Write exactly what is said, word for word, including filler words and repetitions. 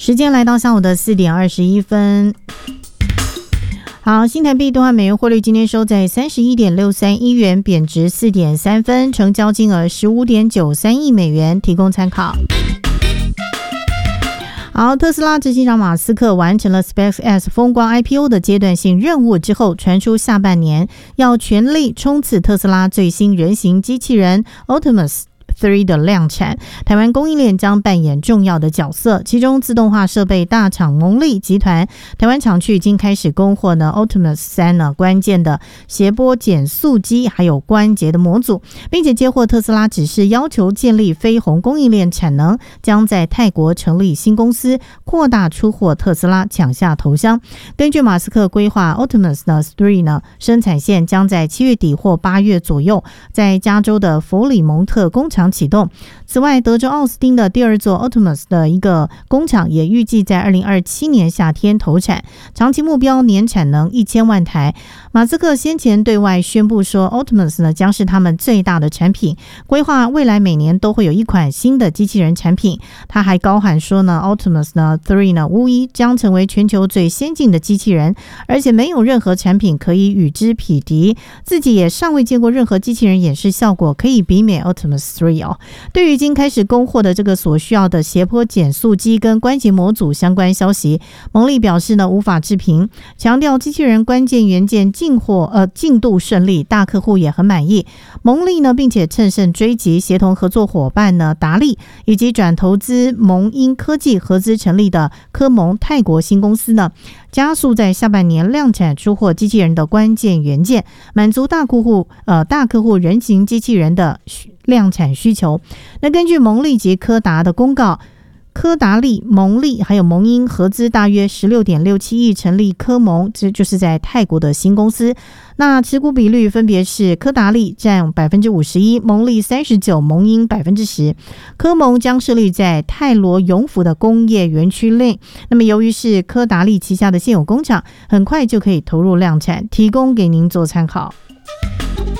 时间来到下午的四点二十一分。好，新台币兑换美元汇率今天收在三十一点六三一元，贬值四点三分，成交金额十五点九三亿美元，提供参考。好，特斯拉执行长马斯克完成了 SpaceX 风光 I P O 的阶段性任务之后，传出下半年要全力冲刺特斯拉最新人形机器人 Optimus三 的量产，台湾供应链将扮演重要的角色。其中，自动化设备大厂蒙利集团台湾厂区已经开始供货呢 Optimus 三 呢关键的谐波减速机还有关节的模组，并且接获特斯拉指示，要求建立非红供应链产能，将在泰国成立新公司，扩大出货特斯拉，抢下头香。根据马斯克规划 ，Optimus 呢三呢生产线将在七月底或八月左右在加州的弗里蒙特工厂启动。此外，德州奥斯汀的第二座 Optimus 的一个工厂也预计在二零二七年夏天投产，长期目标年产能一千万台。马斯克先前对外宣布说 Optimus 呢将是他们最大的产品，规划未来每年都会有一款新的机器人产品。他还高喊说呢 Optimus 呢三呢无疑将成为全球最先进的机器人，而且没有任何产品可以与之匹敌，自己也尚未见过任何机器人演示效果可以媲美 Optimus 三哦。对于已经开始供货的这个所需要的斜坡减速机跟关节模组相关消息，蒙利表示呢无法置评，强调机器人关键元件进货呃进度顺利，大客户也很满意。蒙利呢并且乘胜追击，协同合作伙伴呢达利以及转投资蒙英科技合资成立的科蒙泰国新公司呢，加速在下半年量产出货机器人的关键元件，满足大客户呃大客户人形机器人的量产需求。那根据蒙利及柯达的公告，柯达利、蒙利还有蒙英合资大约 十六点六七亿成立科蒙，这就是在泰国的新公司。那持股比率分别是柯达利占 百分之五十一， 蒙利三十九，蒙英 百分之十。 科蒙将设立在泰罗永福的工业园区内。那么由于是柯达利旗下的现有工厂，很快就可以投入量产，提供给您做参考。